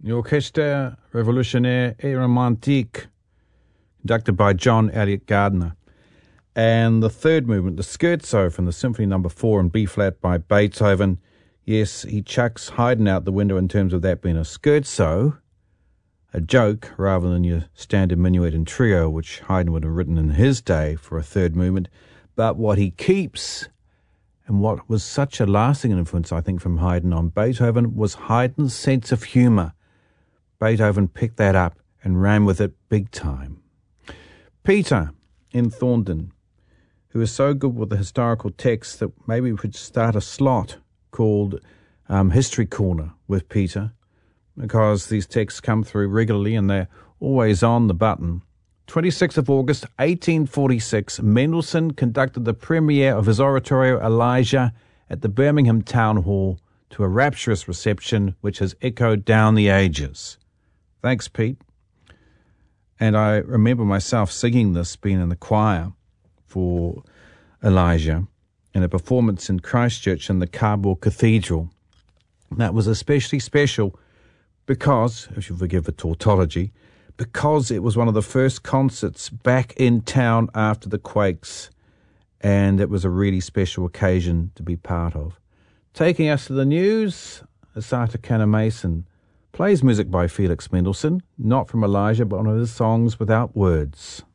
Orchestre Revolutionnaire et Romantique, conducted by John Elliott Gardner. And the third movement, the Scherzo from the Symphony No. 4 in B-flat by Beethoven. Yes, he chucks Haydn out the window in terms of that being a scherzo, a joke, rather than your standard minuet and trio, which Haydn would have written in his day for a third movement. But what he keeps, and what was such a lasting influence, I think, from Haydn on Beethoven, was Haydn's sense of humour. Beethoven picked that up and ran with it big time. Peter in Thorndon, who is so good with the historical texts that maybe we should start a slot called History Corner with Peter, because these texts come through regularly and they're always on the button. 26th of August, 1846, Mendelssohn conducted the premiere of his oratorio Elijah at the Birmingham Town Hall to a rapturous reception which has echoed down the ages. Thanks, Pete. And I remember myself singing this, being in the choir for Elijah, in a performance in Christchurch in the Cardboard Cathedral. That was especially special because, if you forgive the tautology, because it was one of the first concerts back in town after the quakes, and it was a really special occasion to be part of. Taking us to the news, Asata Kana-Mason plays music by Felix Mendelssohn, not from Elijah, but one of his songs without words.